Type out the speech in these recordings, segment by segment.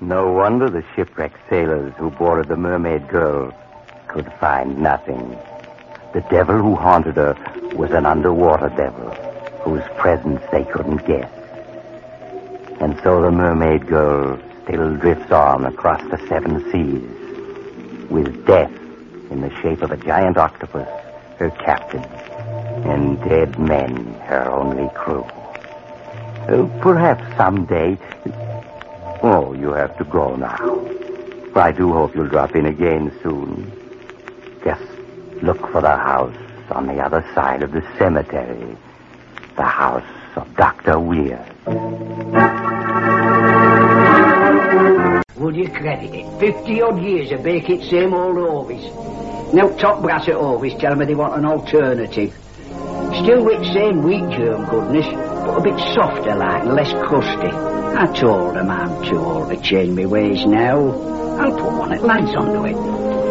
No wonder the shipwrecked sailors who boarded the mermaid girl could find nothing. The devil who haunted her was an underwater devil whose presence they couldn't guess. And so the mermaid girl still drifts on across the seven seas, with death in the shape of a giant octopus, her captain, and dead men, her only crew. Perhaps someday... Oh, you have to go now. I do hope you'll drop in again soon. Just look for the house on the other side of the cemetery. The house of Dr. Weir. Would you credit it? 50-odd years of baking same old Ovis. Now top brass at Ovis tell me they want an alternative. Still with same wheat germ goodness, but a bit softer like and less crusty. I told them I'm too old to change my ways now. I'll put one at lads onto it.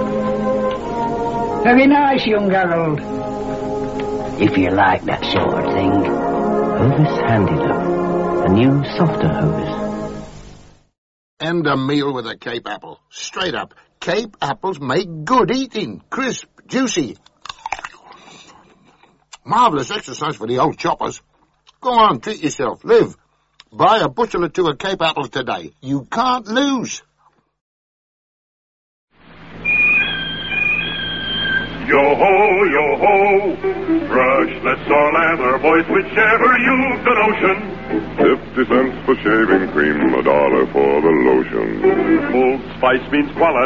Very nice, young Harold. If you like that sort of thing. Hovis handed her a new, softer Hovis. And a meal with a Cape apple. Straight up. Cape apples make good eating. Crisp, juicy. Marvellous exercise for the old choppers. Go on, treat yourself. Live. Buy a bushel or two of Cape apples today. You can't lose. Yo-ho, yo-ho, brushless or lather, boys, whichever you've the notion. 50 cents for shaving cream, $1 for the lotion. Old Spice means quality.